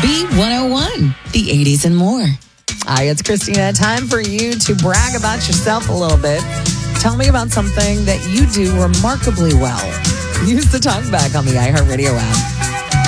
B101, the 80s and more. Hi, it's Christina. Time for you to brag about yourself a little bit. Tell me about something that you do remarkably well. Use the talkback on the iHeartRadio app.